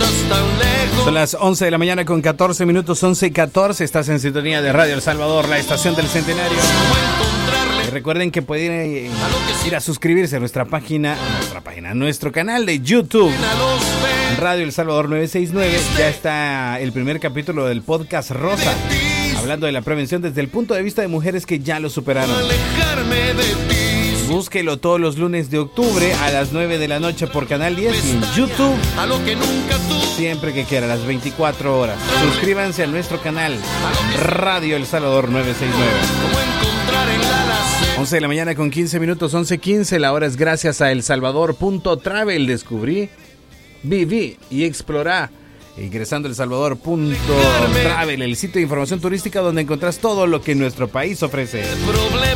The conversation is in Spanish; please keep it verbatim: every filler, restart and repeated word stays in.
Son las once de la mañana con catorce minutos, once y catorce. Estás en sintonía de Radio El Salvador, la estación del Centenario. Y recuerden que pueden ir a suscribirse a nuestra página, a nuestra página, a nuestro canal de YouTube, Radio El Salvador nueve seis nueve. Ya está el primer capítulo del podcast Rosa, hablando de la prevención desde el punto de vista de mujeres que ya lo superaron. Búsquelo todos los lunes de octubre a las nueve de la noche por Canal diez y en YouTube siempre que quiera, a las veinticuatro horas. Suscríbanse a nuestro canal Radio El Salvador nueve seis nueve. once de la mañana con quince minutos, once quince. La hora es gracias a El Salvador punto travel. Descubrí, viví y explorá ingresando a El Salvador punto travel, el sitio de información turística donde encontrás todo lo que nuestro país ofrece.